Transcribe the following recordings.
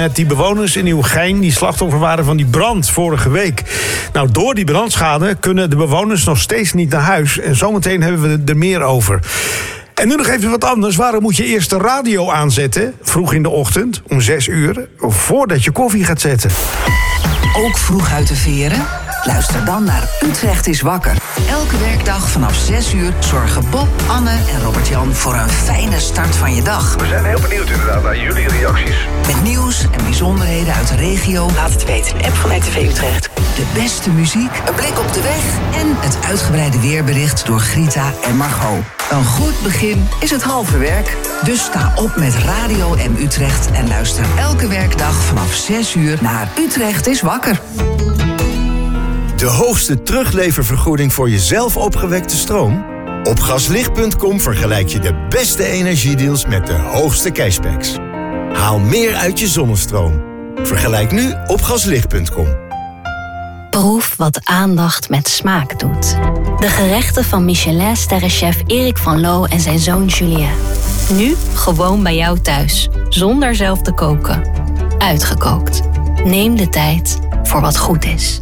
met die bewoners in Nieuwegein die slachtoffer waren van die brand vorige week. Nou, door die brandschade kunnen de bewoners nog steeds niet naar huis. En zometeen hebben we er meer over. En nu nog even wat anders. Waarom moet je eerst de radio aanzetten, vroeg in de ochtend, om 6 uur, voordat je koffie gaat zetten? Ook vroeg uit de veren? Luister dan naar Utrecht is wakker. Elke werkdag vanaf 6 uur zorgen Bob, Anne en Robert-Jan voor een fijne start van je dag. We zijn heel benieuwd inderdaad naar jullie reacties. Met nieuws en bijzonderheden uit de regio. Laat het weten in de app van RTV Utrecht. De beste muziek, een blik op de weg en het uitgebreide weerbericht door Grita en Margot. Een goed begin is het halve werk. Dus sta op met Radio M Utrecht en luister elke werkdag vanaf 6 uur naar Utrecht is wakker. De hoogste terugleververgoeding voor je zelf opgewekte stroom? Op gaslicht.com vergelijk je de beste energiedeals met de hoogste cashbacks. Haal meer uit je zonnestroom. Vergelijk nu op gaslicht.com. Proef wat aandacht met smaak doet. De gerechten van Michelin-sterrenchef Erik van Loo en zijn zoon Julien. Nu gewoon bij jou thuis, zonder zelf te koken. Uitgekookt. Neem de tijd voor wat goed is.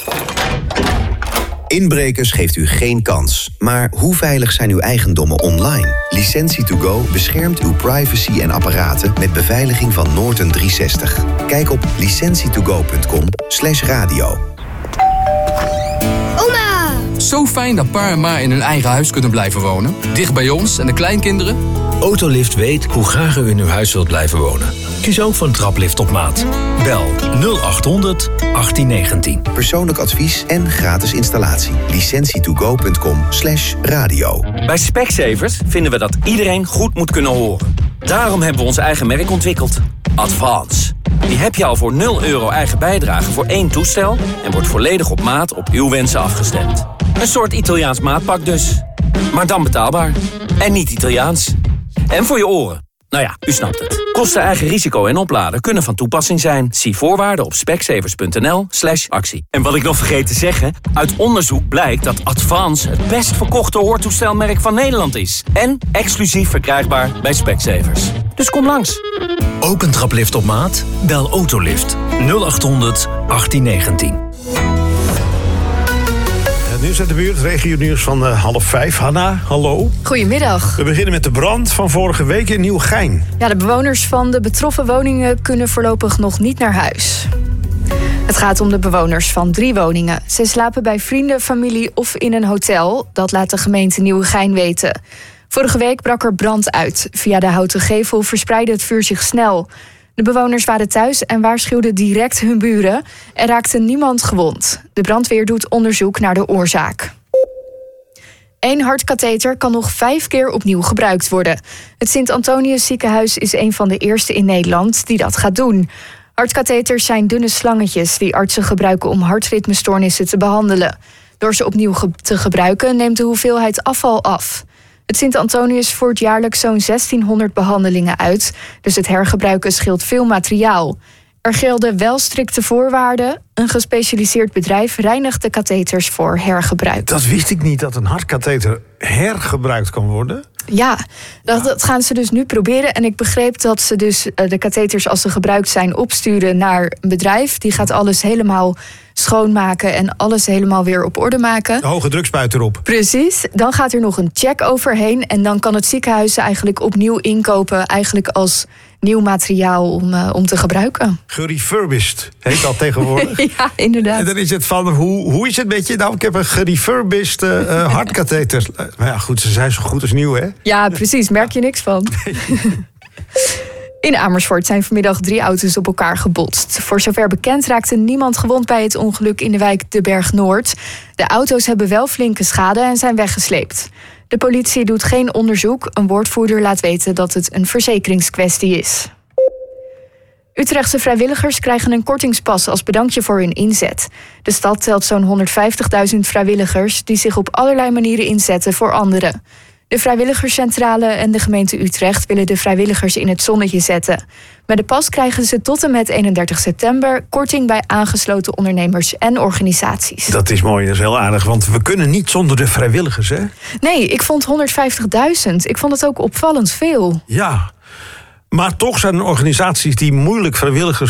Inbrekers geeft u geen kans. Maar hoe veilig zijn uw eigendommen online? Licentie2Go beschermt uw privacy en apparaten met beveiliging van Norton 360. Kijk op licentietogo.com/radio. Oma! Zo fijn dat pa en ma in hun eigen huis kunnen blijven wonen. Dicht bij ons en de kleinkinderen. Autolift weet hoe graag u in uw huis wilt blijven wonen. Kies ook voor een traplift op maat. Bel 0800 1819. Persoonlijk advies en gratis installatie. Licentietogo.com/radio. Bij Specsavers vinden we dat iedereen goed moet kunnen horen. Daarom hebben we ons eigen merk ontwikkeld. Advance. Die heb je al voor €0 eigen bijdrage voor 1 toestel en wordt volledig op maat op uw wensen afgestemd. Een soort Italiaans maatpak dus. Maar dan betaalbaar. En niet Italiaans. En voor je oren. Nou ja, u snapt het. Kosten, eigen risico en opladen kunnen van toepassing zijn. Zie voorwaarden op specsavers.nl/actie. En wat ik nog vergeet te zeggen, uit onderzoek blijkt dat Advance het best verkochte hoortoestelmerk van Nederland is. En exclusief verkrijgbaar bij Specsavers. Dus kom langs. Ook een traplift op maat? Bel Autolift 0800 1819. Nieuws uit de buurt, regionieuws van 4:30. Hanna, hallo. Goedemiddag. We beginnen met de brand van vorige week in Nieuwegein. Ja, de bewoners van de betroffen woningen kunnen voorlopig nog niet naar huis. Het gaat om de bewoners van 3 woningen. Ze slapen bij vrienden, familie of in een hotel. Dat laat de gemeente Nieuwegein weten. Vorige week brak er brand uit. Via de houten gevel verspreidde het vuur zich snel. De bewoners waren thuis en waarschuwden direct hun buren. Er raakte niemand gewond. De brandweer doet onderzoek naar de oorzaak. 1 hartkatheter kan nog 5 keer opnieuw gebruikt worden. Het Sint-Antonius ziekenhuis is een van de eerste in Nederland die dat gaat doen. Hartkatheters zijn dunne slangetjes die artsen gebruiken om hartritmestoornissen te behandelen. Door ze opnieuw te gebruiken neemt de hoeveelheid afval af. Het Sint-Antonius voert jaarlijks zo'n 1600 behandelingen uit, dus het hergebruiken scheelt veel materiaal. Er gelden wel strikte voorwaarden. Een gespecialiseerd bedrijf reinigt de katheters voor hergebruik. Dat wist ik niet, dat een hartkatheter hergebruikt kan worden. Ja, dat gaan ze dus nu proberen. En ik begreep dat ze dus de katheters, als ze gebruikt zijn, opsturen naar een bedrijf. Die gaat alles helemaal schoonmaken en alles helemaal weer op orde maken. De hoge drukspuit erop. Precies. Dan gaat er nog een check overheen. En dan kan het ziekenhuis ze eigenlijk opnieuw inkopen. Eigenlijk als nieuw materiaal om te gebruiken. Gerefurbished heet dat tegenwoordig. Ja, inderdaad. En dan is het van, hoe is het met je? Nou, ik heb een gerefurbished hartkatheter. Maar ja, goed, ze zijn zo goed als nieuw, hè? Ja, precies. Merk je niks van. In Amersfoort zijn vanmiddag 3 auto's op elkaar gebotst. Voor zover bekend raakte niemand gewond bij het ongeluk in de wijk De Berg Noord. De auto's hebben wel flinke schade en zijn weggesleept. De politie doet geen onderzoek. Een woordvoerder laat weten dat het een verzekeringskwestie is. Utrechtse vrijwilligers krijgen een kortingspas als bedankje voor hun inzet. De stad telt zo'n 150.000 vrijwilligers die zich op allerlei manieren inzetten voor anderen. De vrijwilligerscentrale en de gemeente Utrecht willen de vrijwilligers in het zonnetje zetten. Met de pas krijgen ze tot en met 31 september korting bij aangesloten ondernemers en organisaties. Dat is mooi, dat is heel aardig, want we kunnen niet zonder de vrijwilligers, hè? Nee, ik vond 150.000. Ik vond het ook opvallend veel. Ja, maar toch zijn er organisaties die moeilijk vrijwilligers